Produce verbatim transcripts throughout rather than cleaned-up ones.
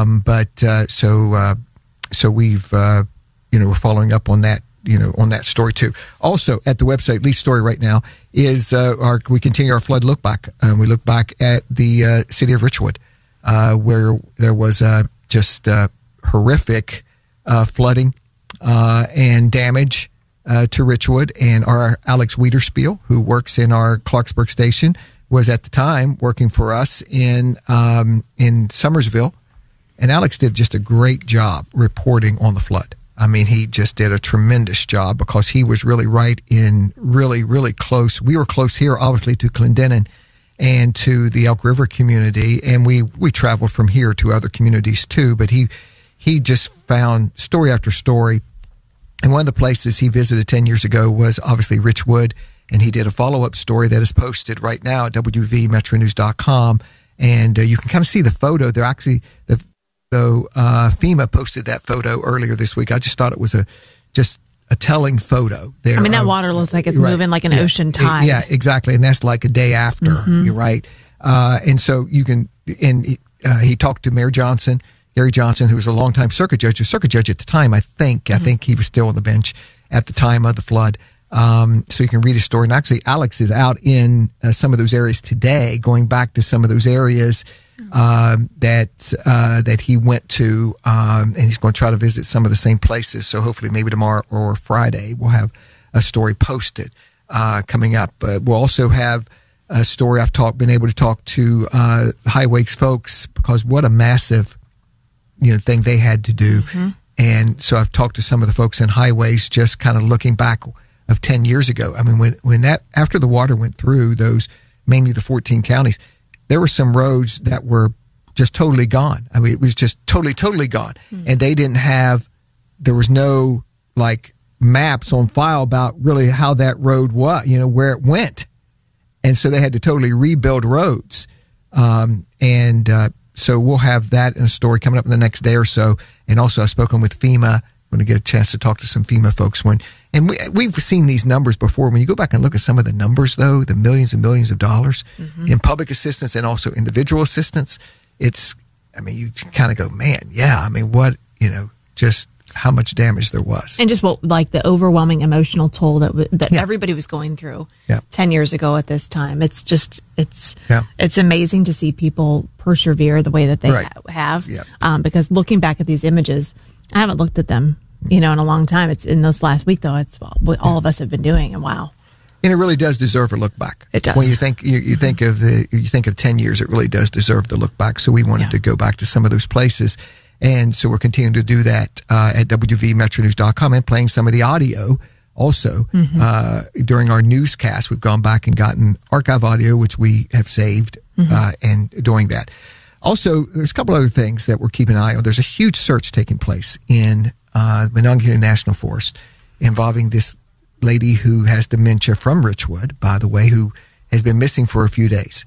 Um, but uh, so uh, so we've uh, you know we're following up on that you know on that story too. Also at the website, lead story right now is uh, our we continue our flood look back. Um, we look back at the uh, city of Richwood, uh, where there was uh, just uh, horrific uh, flooding uh, and damage uh, to Richwood. And our Alex Wiederspiel, who works in our Clarksburg station, was at the time working for us in um, in Summersville. And Alex did just a great job reporting on the flood. I mean, he just did a tremendous job because he was really right in really, really close. We were close here, obviously, to Clendenin and to the Elk River community. And we, we traveled from here to other communities too. But he, he just found story after story. And one of the places he visited ten years ago was obviously Richwood. And he did a follow-up story that is posted right now at W V metro news dot com. And uh, you can kind of see the photo. They're actually, the So uh, FEMA posted that photo earlier this week. I just thought it was a just a telling photo. There, I mean, that of, water looks like it's right, moving like an yeah, ocean tide. Yeah, exactly. And that's like a day after. Mm-hmm. You're right. Uh, and so you can, and uh, he talked to Mayor Johnson, Gary Johnson, who was a longtime circuit judge, a circuit judge at the time, I think. Mm-hmm. I think he was still on the bench at the time of the flood. Um, so you can read his story. And actually, Alex is out in uh, some of those areas today, going back to some of those areas um, that uh, that he went to, um, and he's going to try to visit some of the same places. So hopefully, maybe tomorrow or Friday, we'll have a story posted uh, coming up. But we'll also have a story. I've talked, been able to talk to uh, Highways folks because what a massive, you know, thing they had to do. Mm-hmm. And so I've talked to some of the folks in Highways, just kind of looking back of ten years ago. I mean, when, when that, after the water went through those, mainly the fourteen counties, there were some roads that were just totally gone. I mean, it was just totally, totally gone. Mm-hmm. And they didn't have, there was no like maps on file about really how that road was, you know, where it went. And so they had to totally rebuild roads. Um, and, uh, so we'll have that in a story coming up in the next day or so. And also I've spoken with FEMA. I'm going to get a chance to talk to some FEMA folks when, and we, we've seen these numbers before. When you go back and look at some of the numbers, though, the millions and millions of dollars mm-hmm. in public assistance and also individual assistance, it's, I mean, you kind of go, man, yeah, I mean, what, you know, just how much damage there was. And just what, like the overwhelming emotional toll that w- that yeah. everybody was going through yeah. ten years ago at this time. It's just, it's, yeah. it's amazing to see people persevere the way that they right. ha- have. Yeah. Um, because looking back at these images, I haven't looked at them, you know, in a long time. It's in this last week, though. It's what all of us have been doing, and wow. And it really does deserve a look back. It does. When you think you, you think of the you think of ten years, it really does deserve the look back. So we wanted yeah. to go back to some of those places, and so we're continuing to do that uh, at W V metro news dot com and playing some of the audio also mm-hmm. uh, during our newscast. We've gone back and gotten archive audio, which we have saved, mm-hmm. uh, and doing that. Also, there's a couple other things that we're keeping an eye on. There's a huge search taking place in uh, Monongahela National Forest involving this lady who has dementia from Richwood, by the way, who has been missing for a few days.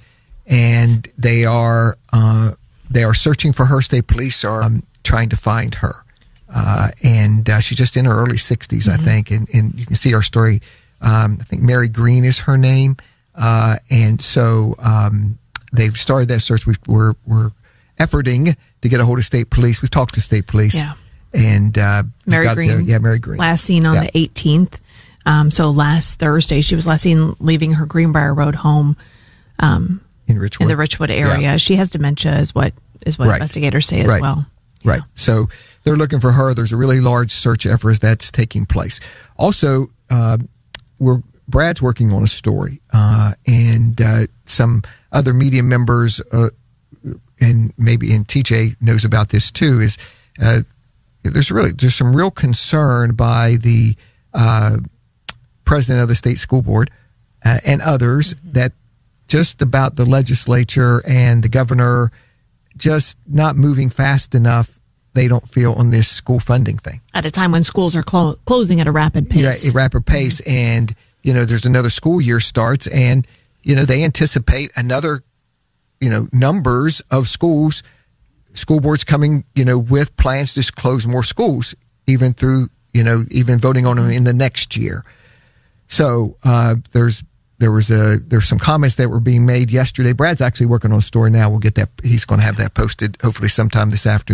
And they are uh, they are searching for her. State police are um, trying to find her. Uh, and uh, she's just in her early sixties, mm-hmm. I think. And, and you can see our story. Um, I think Mary Green is her name. Uh, and so... Um, They've started that search. We've, we're we're efforting to get a hold of state police. We've talked to state police. Yeah. And uh, Mary Green. The, yeah, Mary Green. Last seen on yeah. the eighteenth. Um, so last Thursday, she was last seen leaving her Greenbrier Road home um, in Richwood, in the Richwood area. Yeah. She has dementia, is what is what right. investigators say as right. well. Right. Know. So they're looking for her. There's a really large search effort that's taking place. Also, uh, we're Brad's working on a story, uh, and uh, some other media members, uh, and maybe and T J knows about this too. Is uh, there's really there's some real concern by the uh, president of the state school board uh, and others mm-hmm. that just about the legislature and the governor just not moving fast enough. They don't feel on this school funding thing at a time when schools are clo- closing at a rapid pace. Yeah, a rapid pace, mm-hmm. and you know, there's another school year starts, and you know they anticipate another, you know, numbers of schools, school boards coming, you know, with plans to close more schools, even through, you know, even voting on them in the next year. So uh, there's there was a there's some comments that were being made yesterday. Brad's actually working on a story now. We'll get that. He's going to have that posted hopefully sometime this afternoon.